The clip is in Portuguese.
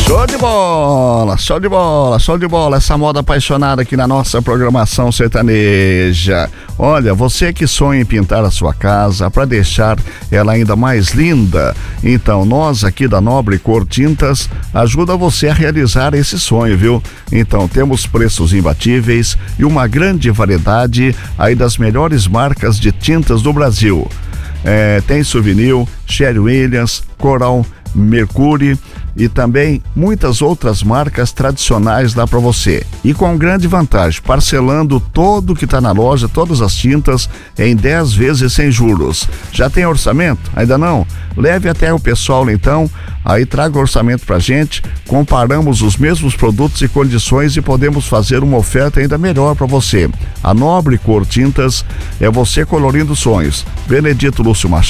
Show de bola, show de bola, show de bola. Essa moda apaixonada aqui na nossa programação sertaneja. Olha, você que sonha em pintar a sua casa para deixar ela ainda mais linda, então nós aqui da Nobre Cor Tintas ajuda você a realizar esse sonho, viu? Então temos preços imbatíveis e uma grande variedade aí das melhores marcas de tintas do Brasil. Tem Souvenir, Sherwin Williams, Coral, Mercury e também muitas outras marcas tradicionais lá para você. E com grande vantagem, parcelando todo que está na loja, todas as tintas em 10 vezes sem juros. Já tem orçamento? Ainda não? Leve até o pessoal então, aí traga o orçamento pra gente, comparamos os mesmos produtos e condições e podemos fazer uma oferta ainda melhor para você. A Nobre Cor Tintas é você colorindo sonhos. Benedito Lúcio Machado.